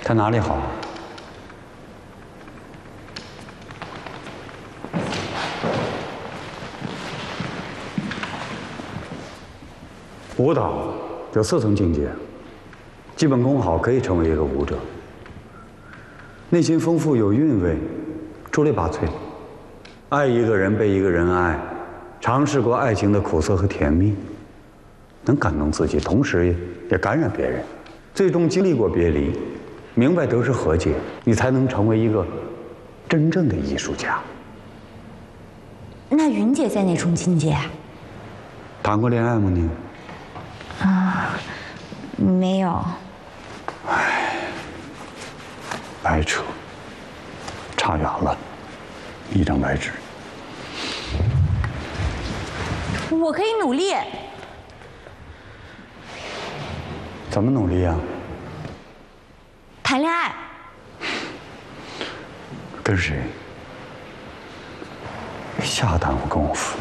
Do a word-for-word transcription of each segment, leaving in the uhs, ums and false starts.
他哪里好？舞蹈有四层境界，基本功好可以成为一个舞者。内心丰富有韵味，出类拔萃。爱一个人，被一个人爱，尝试过爱情的苦涩和甜蜜，能感动自己，同时也也感染别人。最终经历过别离，明白得失和解，你才能成为一个真正的艺术家。 那云姐在哪重境界？ 谈过恋爱吗你？ 啊，没有。 唉，白扯，差远了，一张白纸。 我可以努力。 怎么努力啊？ 谈恋爱。 跟谁？下耽误功夫。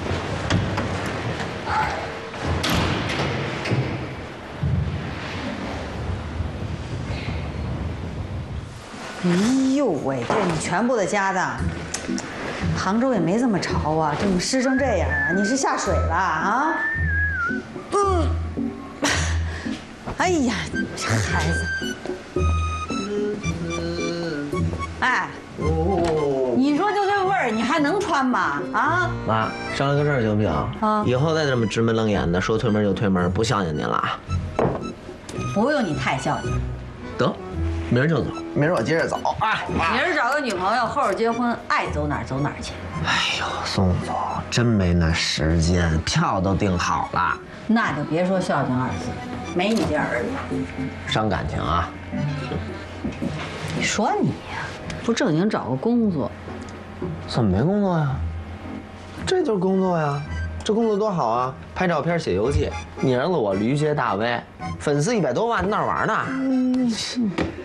哎呦喂，这你全部的家当，杭州也没这么潮啊，这么湿成这样啊，你是下水了啊？嗯，哎呀，这孩子，哎，你说就这味儿，你还能穿吗？啊？ 妈，商量个事儿行不行？ 啊， 以后再这么直门愣眼的，说推门就推门，不相信您了啊？ 不用你太孝敬。 得。明儿就走，明儿我接着走。哎， 明儿找个女朋友，后儿结婚，爱走哪儿走哪儿去。 哎呦，宋总真没那时间，票都订好了。 那就别说孝敬二字，没你这儿子， 伤感情啊！ 你说你呀，不正经找个工作， 怎么没工作呀？这就是工作呀！这工作多好啊！拍照片、写游记。你儿子我驴街大 V， 粉丝一百多万，那儿玩呢？嗯，是。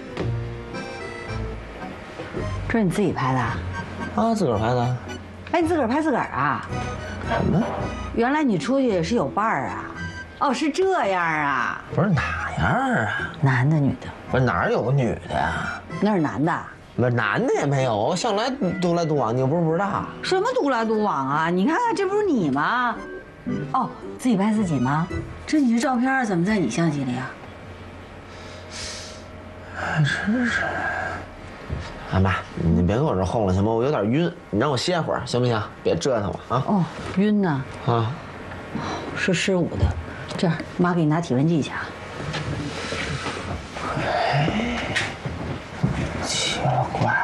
这是你自己拍的？ 啊，自个儿拍的。 哎，你自个儿拍自个儿啊？ 什么？ 原来你出去是有伴儿啊？哦，是这样啊？ 不是哪样啊？ 男的女的？ 不是哪儿有个女的呀？ 那是男的。 不是男的也没有，我向来独来独往，你又不是不知道。 什么独来独往啊？你看看，这不是你吗？哦，自己拍自己吗？这你这照片怎么在你相机里啊？ 还真是。哎妈，你别跟我这哄了行吗？我有点晕，你让我歇会儿行不行？别折腾我啊！ 哦，晕呢？ 啊， 是失误的。这样，妈给你拿体温计去啊。 奇了怪。